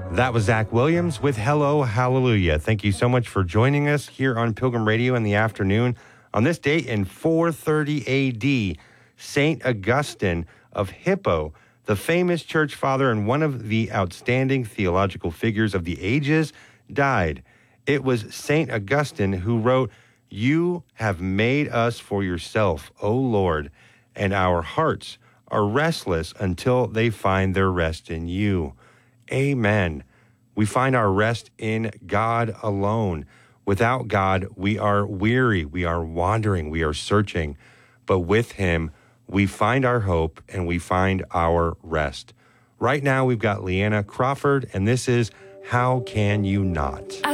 That was Zach Williams with Hello, Hallelujah. Thank you so much for joining us here on Pilgrim Radio in the afternoon. On this date in 430 AD, St. Augustine of Hippo, the famous church father and one of the outstanding theological figures of the ages, died. It was St. Augustine who wrote, "You have made us for yourself, O Lord, and our hearts are restless until they find their rest in you." Amen. We find our rest in God alone. Without God, we are weary, we are wandering, we are searching. But with him, we find our hope and we find our rest. Right now, we've got Leanna Crawford, and this is How Can You Not?